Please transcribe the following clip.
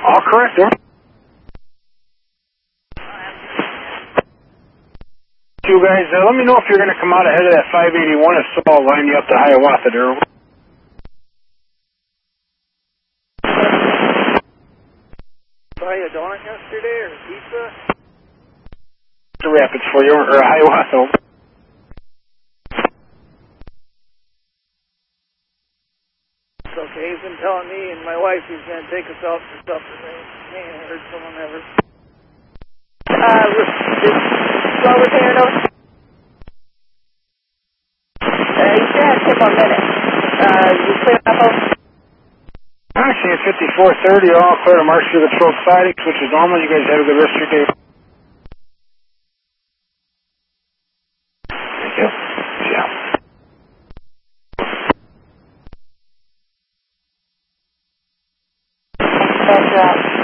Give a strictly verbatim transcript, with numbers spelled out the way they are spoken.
All correct, sir. You guys, uh, let me know if you're going to come out ahead of that five eighty-one if so, I'll line you up to Hiawatha there. Buy a donut yesterday or pizza? The Rapids for you, or Hiawatha. It's okay, he's been telling me and my wife he's going to take us out for supper. I ain't heard from him ever. Uh, slow repair though? Uh, you should have ten more minutes. Uh, you clear up over? Actually, at fifty-four thirty, all clear to march through the throat sidings, which is normal. You guys have a good rest of your day. Thank you. Yeah. That's right.